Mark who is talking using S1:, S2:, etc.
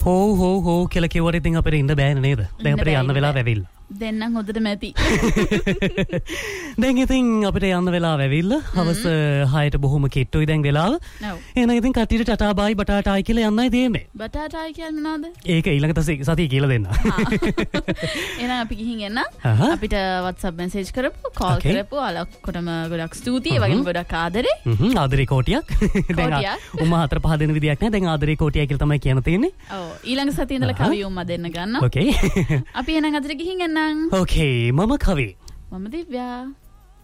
S1: හෝ කියලා කිව්වට ඉතින් අපිට ඉන්න බෑනේ නේද? දැන් අපිට යන්න වෙලාව ඇවිල්ලා.
S2: දෙන්නම් හොඳටම ඇති.
S1: දැන් ඉතින් අපිට යන්න වෙලාව ඇවිල්ලා. හවස 6ට බොහොම කිට්ටුයි දැන් වෙලාව.
S2: ඔව්.
S1: එහෙනම් ඉතින් කට්ටියට ටටා බයි බටාටායි කියලා යන්නයි දෙන්නේ.
S2: බටාටායි කියන්නේ මොනවද?
S1: ඒක ඊළඟ සතිය කියලා දෙන්න.
S2: එහෙනම් අපි ගිහින් එන්න. අපිට WhatsApp message කරපු, call කරපු ඔක්කොටම ගොඩක් ස්තුතියි. ඒ වගේම ගොඩක් ආදරේ.
S1: ආදරේ කොටියක්. දැන් උඹ 4-5 දෙන විදියක් නෑ. දැන් ආදරේ කොටිය කියලා තමයි කියන්න තියෙන්නේ.
S2: ඔව්. ඊළඟ සතියේ ඉඳලා කවිය උම්ම දෙන්න ගන්නවා.
S1: ඕකේ.
S2: අපි එහෙනම් අදට ගිහින් එන්න.
S1: Okay, මම කවි.
S2: මම දිව්‍යා.